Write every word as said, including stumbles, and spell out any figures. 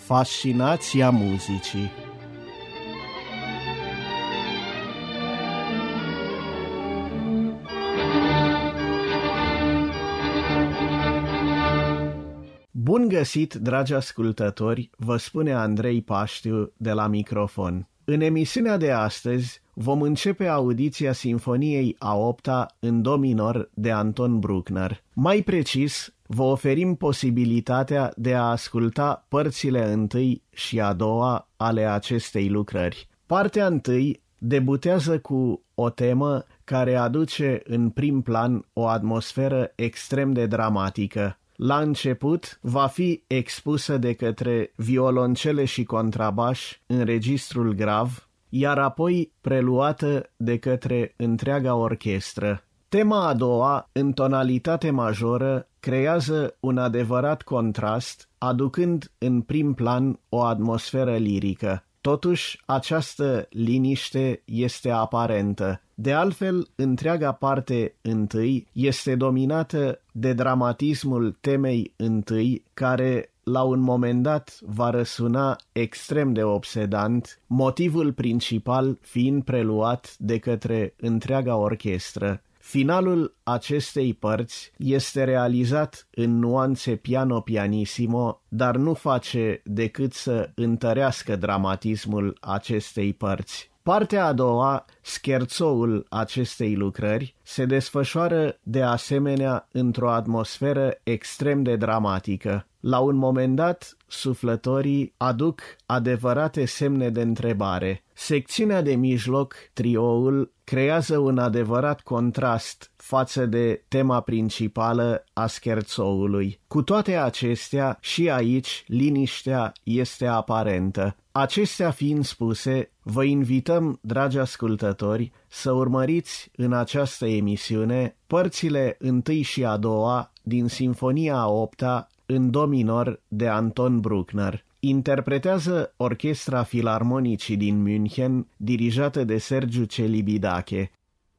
Fascinația muzicii. Bun găsit, dragi ascultători, vă spune Andrei Paștiu de la microfon. În emisiunea de astăzi vom începe audiția Sinfoniei a opta în do minor de Anton Bruckner. Mai precis, vă oferim posibilitatea de a asculta părțile întâi și a doua ale acestei lucrări. Partea întâi debutează cu o temă care aduce în prim plan o atmosferă extrem de dramatică. La început va fi expusă de către violoncele și contrabași în registrul grav, iar apoi preluată de către întreaga orchestră. Tema a doua, în tonalitate majoră, creează un adevărat contrast, aducând în prim plan o atmosferă lirică. Totuși, această liniște este aparentă. De altfel, întreaga parte întâi este dominată de dramatismul temei întâi, care la un moment dat va răsuna extrem de obsedant, motivul principal fiind preluat de către întreaga orchestră. Finalul acestei părți este realizat în nuanțe piano-pianissimo, dar nu face decât să întărească dramatismul acestei părți. Partea a doua, scherzoul acestei lucrări, se desfășoară de asemenea într-o atmosferă extrem de dramatică. La un moment dat, suflătorii aduc adevărate semne de întrebare. Secțiunea de mijloc, trioul, creează un adevărat contrast față de tema principală a scherzoului. Cu toate acestea, și aici liniștea este aparentă. Acestea fiind spuse, vă invităm, dragi ascultători, să urmăriți în această emisiune părțile întâi și a doua din Sinfonia a opta în do minor de Anton Bruckner. Interpretează Orchestra Filarmonicii din München, dirijată de Sergiu Celibidache.